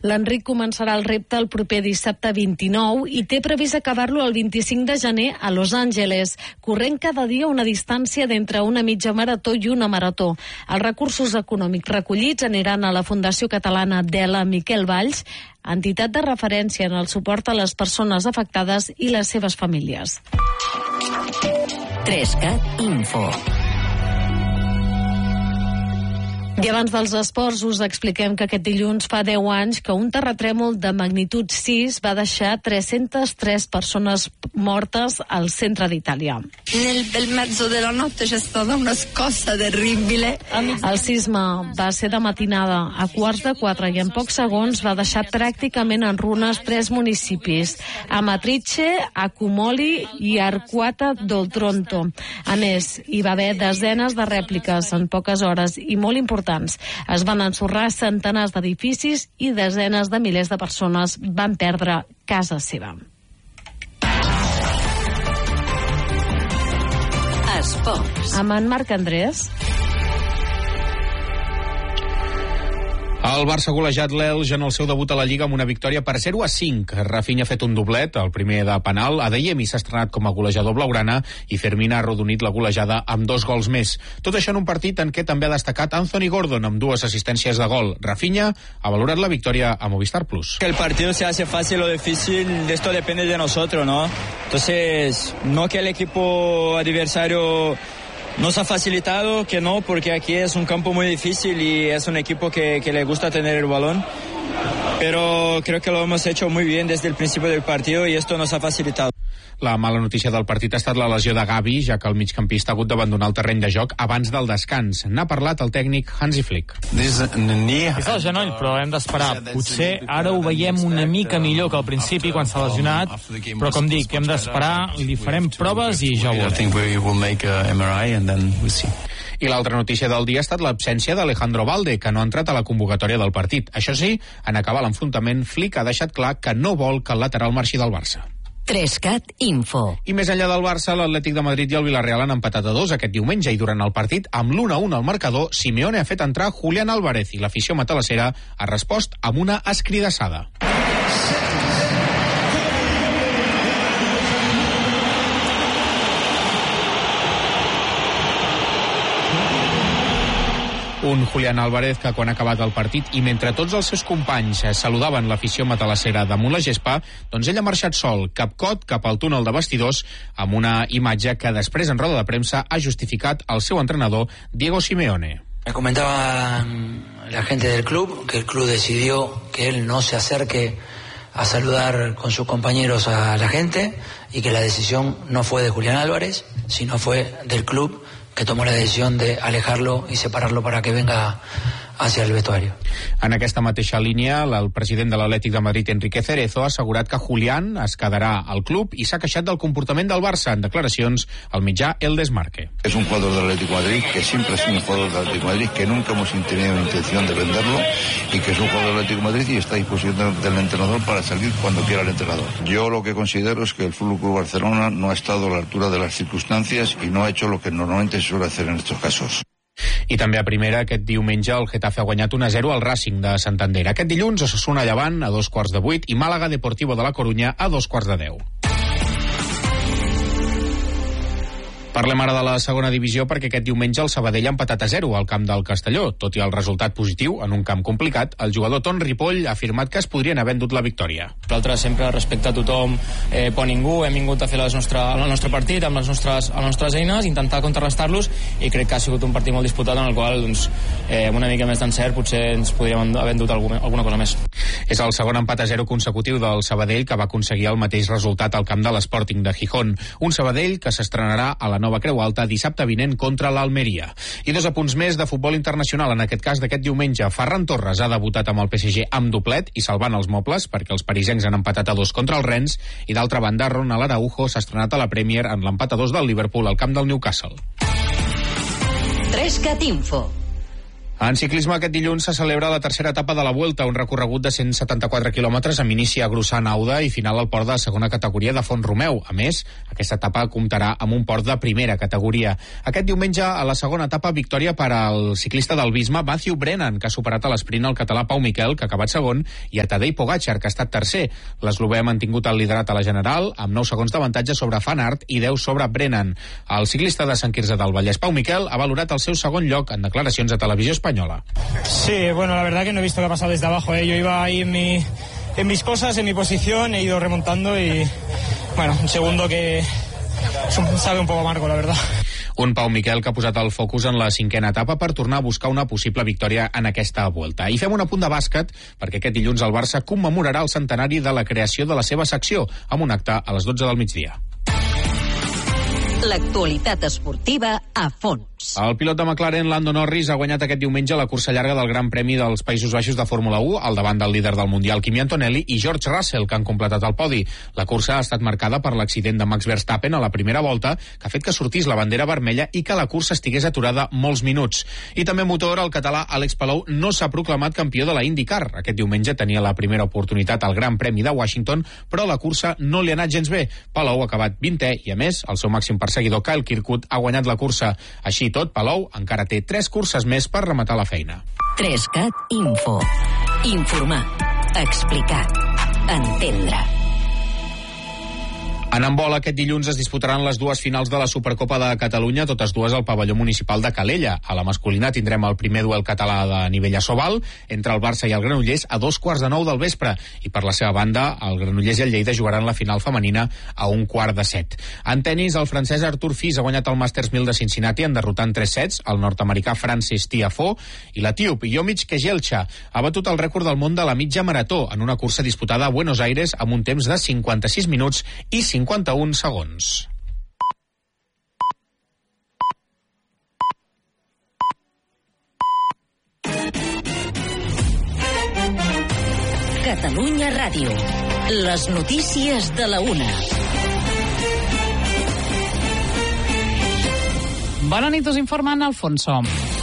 L'Enric començarà el repte el proper dissabte 29 i té previst acabar-lo el 25 de gener a Los Angeles, corrent cada dia una distància d'entre una mitja marató i una marató. Els recursos econòmics recollits aniran a la Fundació Catalana Dela Miquel Valls, entitat de referència en el suport a les persones afectades i les seves famílies. 3CAT Info. I abans dels esports us expliquem que aquest dilluns fa 10 anys que un terratrèmol de magnitud 6 va deixar 303 persones mortes al centre d'Itàlia. Nel bel mezzo della notte c'è stata una scossa terribile. El sisme va ser de matinada a 3:15 i en pocs segons va deixar pràcticament en runes 3 municipis: Amatrice, Accumoli i Arquata d'Oltronto. A més, hi va haver desenes de rèpliques en poques hores i molt importants. Es van ensorrar centenars d'edificis i desenes de milers de persones van perdre casa seva. Esports. Amb en Marc Andrés. El Barça ha golejat l'Elx en el seu debut a la Lliga amb una victòria per 0-5. Rafinha ha fet un doblet, el primer de penal. Adeyemi s'ha estrenat com a golejador blaugrana i Fermín ha arrodonit la golejada amb 2 gols més. Tot això en un partit en què també ha destacat Anthony Gordon amb 2 assistències de gol. Rafinha ha valorat la victòria a Movistar Plus. Que el partido se hace fácil o difícil, esto depende de nosotros, ¿no? Entonces, no que el equipo adversario nos ha facilitado, que no, porque aquí es un campo muy difícil y es un equipo que le gusta tener el balón, pero creo que lo hemos hecho muy bien desde el principio del partido y esto nos ha facilitado. La mala notícia del partit ha estat la lesió de Gavi, ja que el migcampista ha hagut d'abandonar el terreny de joc abans del descans. N'ha parlat el tècnic Hansi Flick. És el genoll, però hem d'esperar. Potser ara ho veiem una mica millor que al principi quan s'ha lesionat, però com dic, hem d'esperar, li farem proves i ja ho veurem. I l'altra notícia del dia ha estat l'absència d'Alejandro Balde, que no ha entrat a la convocatòria del partit. Això sí, en acabar l'enfrontament, Flick ha deixat clar que no vol que el lateral marxi del Barça. 3CAT Info. I més enllà del Barça, l'Atlètic de Madrid i el Villarreal han empatat a 2 aquest diumenge i durant el partit, amb l'1-1 al marcador, Simeone ha fet entrar Julián Álvarez i l'afició matalassera ha respost amb una escridassada. Un Julián Álvarez que quan ha acabat el partit i mentre tots els seus companys saludaven l'afició matalassera damunt la gespa, doncs ell ha marxat sol, capcot cap al túnel de vestidors, amb una imatge que després en roda de premsa ha justificat el seu entrenador Diego Simeone. Me comentaba la gente del club que el club decidió que él no se acerque a saludar con sus compañeros a la gente y que la decisión no fue de Julián Álvarez, sino fue del club, que tomó la decisión de alejarlo y separarlo para que venga hacia el vestuario. En aquesta mateixa línia, el president de l'Atlètic de Madrid, Enrique Cerezo, ha assegurat que Julián es quedarà al club i s'ha queixat del comportament del Barça en declaracions al mitjà El Desmarque. Es un jugador del Atlético de Madrid que siempre ha sido un jugador del Atlético de Madrid, que nunca hemos tenido intención de venderlo y que es un jugador del Atlético de Madrid y está a disposición del entrenador para salir cuando quiera el entrenador. Yo lo que considero es que el FC Barcelona no ha estado a la altura de las circunstancias y no ha hecho lo que normalmente se suele hacer en estos casos. I també a primera, aquest diumenge, el Getafe ha guanyat 1-0 al Racing de Santander. Aquest dilluns, Osasuna Llevant a 7:15 i Màlaga Deportivo de la Corunya a 10:15. Parlem ara de la segona divisió perquè aquest diumenge el Sabadell ha empatat a 0 al camp del Castelló. Tot i el resultat positiu, en un camp complicat, el jugador Ton Ripoll ha afirmat que es podrien haver endut la victòria. Nosaltres sempre respecte a tothom, por ningú, hem vingut a fer el nostre partit amb les nostres eines, intentar contrarrestar-los i crec que ha sigut un partit molt disputat en el qual doncs, amb una mica més d'encert potser ens podríem haver endut alguna cosa més. És el segon empat a 0 consecutiu del Sabadell que va aconseguir el mateix resultat al camp de l'Sporting de Gijón. Un Sabadell que s'estrenarà a la nova Creu Alta dissabte vinent contra l'Almeria. I 2 apunts més de futbol internacional, en aquest cas d'aquest diumenge. Ferran Torres ha debutat amb el PSG amb doblet i salvant els mobles perquè els parisencs han empatat a 2 contra el Rennes i d'altra banda Ronald Araujo s'ha estrenat a la Premier en l'empat a 2 del Liverpool al camp del Newcastle. 3CAT Info. En ciclisme aquest dilluns se celebra la tercera etapa de la Vuelta, un recorregut de 174 quilòmetres amb inici a Grussà-Nauda i final al port de segona categoria de Font-romeu. A més, aquesta etapa comptarà amb un port de primera categoria. Aquest diumenge, a la segona etapa, victòria per al ciclista del Visma, Matthew Brennan, que ha superat a l'esprint el català Pau Miquel, que ha acabat segon, i a Tadej Pogačar, que ha estat tercer. L'eslovè ha mantingut el liderat a la general, amb 9 segons d'avantatge sobre Van Aert i 10 sobre Brennan. El ciclista de Sant Quirze del Vallès, Pau Miquel, ha valorat el seu segon lloc en declaracions a Televisió Espanyola. Sí, bueno, la verdad que no he visto qué ha pasado desde abajo, Yo iba ahí en mis cosas, en mi posición, he ido remontando y, bueno, un segundo que sabe un poco amargo, la verdad. Un Pau Miquel que ha posat el focus en la cinquena etapa per tornar a buscar una possible victòria en aquesta Vuelta. I fem un apunt de bàsquet, perquè aquest dilluns el Barça commemorarà el centenari de la creació de la seva secció, amb un acte a les 12 del migdia. L'actualitat esportiva a fons. El pilot de McLaren, Lando Norris, ha guanyat aquest diumenge la cursa llarga del Gran Premi dels Països Baixos de Fórmula 1, al davant del líder del Mundial, Kimi Antonelli, i George Russell, que han completat el podi. La cursa ha estat marcada per l'accident de Max Verstappen a la primera volta, que ha fet que sortís la bandera vermella i que la cursa estigués aturada molts minuts. I també motor, el català Àlex Palou no s'ha proclamat campió de la IndyCar. Aquest diumenge tenia la primera oportunitat al Gran Premi de Washington, però la cursa no li ha anat gens bé. Palou ha acabat 20è i, a més, el seu màxim perseguidor, Kyle Kirkwood, ha guanyat la cursa. Així tot, Palou encara té 3 curses més per rematar la feina. 3CAT Info. Informar. Explicar. Entendre. En handbol, aquest dilluns es disputaran les dues finals de la Supercopa de Catalunya, totes dues al pavelló municipal de Calella. A la masculina tindrem el primer duel català de nivell a Sobal, entre el Barça i el Granollers, a 9:15 del vespre. I per la seva banda, el Granollers i el Lleida jugaran la final femenina a 6:15. En tenis, el francès Arthur Fils ha guanyat el Masters 1000 de Cincinnati en derrotant 3 sets el nord-americà Francis Tiafoe, i l'etíop Yomich Kejelcha ha batut el rècord del món de la mitja marató en una cursa disputada a Buenos Aires amb un temps de 56 minuts i 51 segons. Catalunya Ràdio. Les notícies de la una. Bona nit, us informa en Alfonso.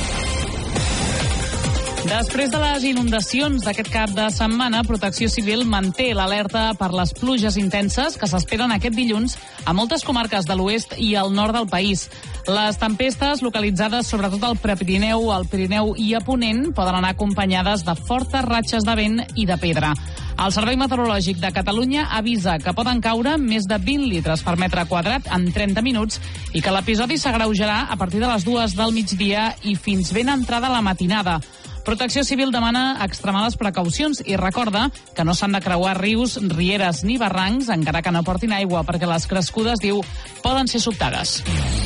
Després de les inundacions d'aquest cap de setmana, Protecció Civil manté l'alerta per les pluges intenses que s'esperen aquest dilluns a moltes comarques de l'oest i al nord del país. Les tempestes, localitzades sobretot al Prepirineu, al Pirineu i a Ponent, poden anar acompanyades de fortes ratxes de vent i de pedra. El Servei Meteorològic de Catalunya avisa que poden caure més de 20 litres per metre quadrat en 30 minuts i que l'episodi s'agreujarà a partir de les 2 del migdia i fins ben entrada la matinada. Protecció Civil demana extremar les precaucions i recorda que no s'han de creuar rius, rieres ni barrancs, encara que no portin aigua, perquè les crescudes, diu, poden ser sobtades.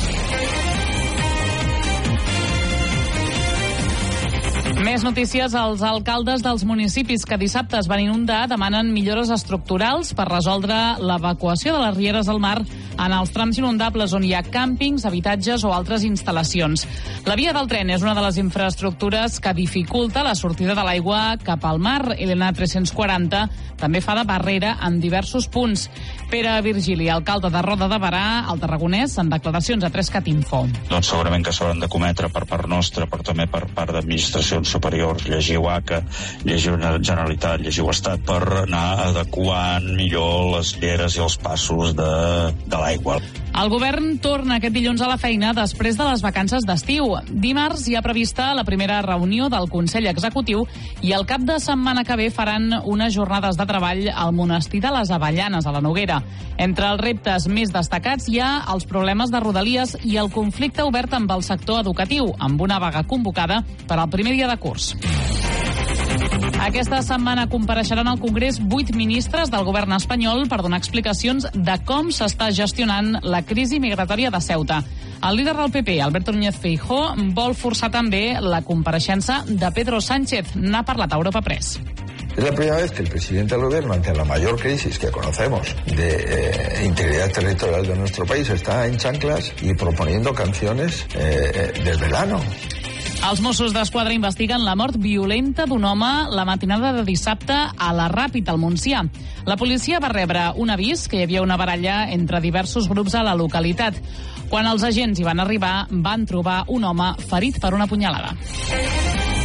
Més notícies. Els alcaldes dels municipis que dissabte es van inundar demanen millores estructurals per resoldre l'evacuació de les rieres del mar en els trams inundables on hi ha càmpings, habitatges o altres instal·lacions. La via del tren és una de les infraestructures que dificulta la sortida de l'aigua cap al mar. Elena 340 també fa de barrera en diversos punts. Pere Virgili, alcalde de Roda de Berà, al Tarragonès, en declaracions a 3CAT Info. Doncs segurament que s'hauran de cometre per part nostra, però també per part d'administracions superiors. Llegiu ACA, llegiu Generalitat, llegiu Estat, per anar adequant millor les lleres i els passos de l'aigua. El govern torna aquest dilluns a la feina després de les vacances d'estiu. Dimarts hi ha prevista la primera reunió del Consell Executiu i el cap de setmana que ve faran unes jornades de treball al monestir de les Avellanes, a la Noguera. Entre els reptes més destacats hi ha els problemes de Rodalies i el conflicte obert amb el sector educatiu, amb una vaga convocada per al primer dia de curs. Aquesta setmana compareixeran al Congrés 8 ministres del govern espanyol per donar explicacions de com s'està gestionant la crisi migratòria de Ceuta. El líder del PP, Alberto Núñez Feijóo, vol forçar també la compareixença de Pedro Sánchez. N'ha parlat a Europa Press. Es la primera vez que el presidente del gobierno, ante la mayor crisis que conocemos de integridad territorial de nuestro país, está en chanclas y proponiendo canciones del verano. Els Mossos d'Esquadra investiguen la mort violenta d'un home la matinada de dissabte a la Ràpita, al Montsià. La policia va rebre un avís que hi havia una baralla entre diversos grups a la localitat. Quan els agents hi van arribar, van trobar un home ferit per una punyalada.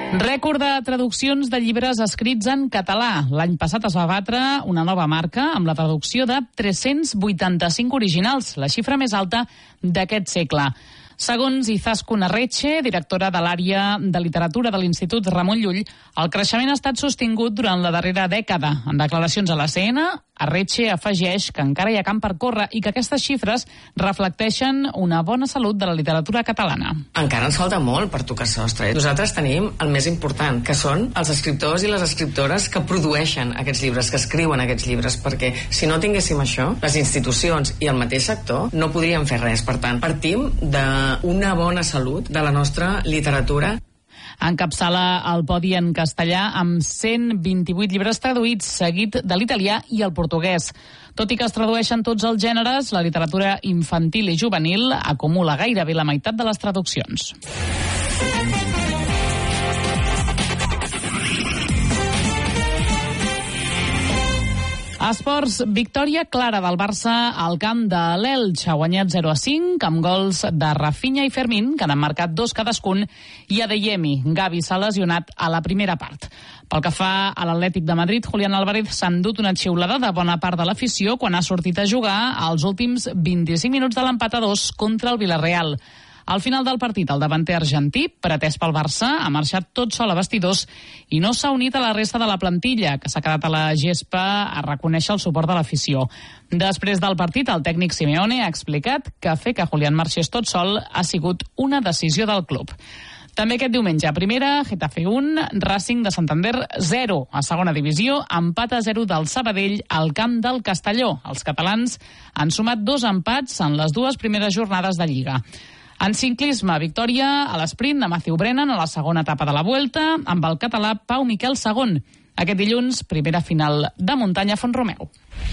Rècord de traduccions de llibres escrits en català. L'any passat es va batre una nova marca amb la traducció de 385 originals, la xifra més alta d'aquest segle. Segons Izaskun Arretxe, directora de l'àrea de literatura de l'Institut Ramon Llull, el creixement ha estat sostingut durant la darrera dècada. En declaracions a l'ACN, Arretxe afegeix que encara hi ha camp per córrer i que aquestes xifres reflecteixen una bona salut de la literatura catalana. Encara ens falta molt per tocar sostre. Nosaltres tenim el més important, que són els escriptors i les escriptores que produeixen aquests llibres, que escriuen aquests llibres, perquè si no tinguéssim això, les institucions i el mateix sector no podríem fer res. Per tant, partim d'una bona salut de la nostra literatura. Encapçala el podi en castellà amb 128 llibres traduïts, seguit de l'italià i el portuguès. Tot i que es tradueixen tots els gèneres, la literatura infantil i juvenil acumula gairebé la meitat de les traduccions. Esports, victòria clara del Barça al camp de l'Elx. Ha guanyat 0-5 amb gols de Rafinha i Fermín, que n'han marcat 2 cadascun, i Adeyemi. Gavi s'ha lesionat a la primera part. Pel que fa a l'Atlètic de Madrid, Julián Álvarez s'ha endut una xiulada de bona part de l'afició quan ha sortit a jugar als últims 25 minuts de l'empat a 2 contra el Villarreal. Al final del partit, el davanter argentí, pretès pel Barça, ha marxat tot sol a vestidors i no s'ha unit a la resta de la plantilla, que s'ha quedat a la gespa a reconèixer el suport de l'afició. Després del partit, el tècnic Simeone ha explicat que fer que Julián marxés tot sol ha sigut una decisió del club. També aquest diumenge, a primera, Getafe 1, Racing de Santander 0. A segona divisió, empat a 0 del Sabadell al camp del Castelló. Els catalans han sumat 2 empats en les 2 primeres jornades de Lliga. En ciclisme, victòria a l'esprint de Matthew Brennan a la segona etapa de la Vuelta, amb el català Pau Miquel II. Aquest dilluns, primera final de muntanya a Font-romeu.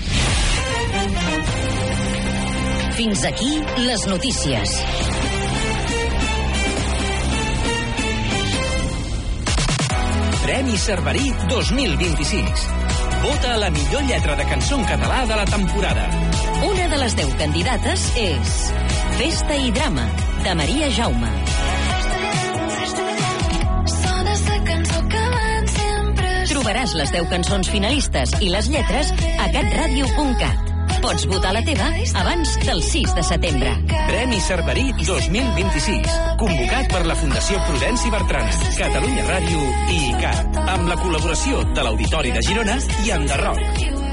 Fins aquí les notícies. Premi Cerverí 2026. Vota a la millor lletra de cançó en català de la temporada. Una de les 10 candidates és Festa i Drama, de Maria Jaume. Trobaràs les 10 cançons finalistes i les lletres a catradio.cat. Pots votar la teva abans del 6 de setembre. Premi Cerverí 2026. Convocat per la Fundació Prudenci Bertrana, Catalunya Ràdio i ICAT, amb la col·laboració de l'Auditori de Girona i Enderroc.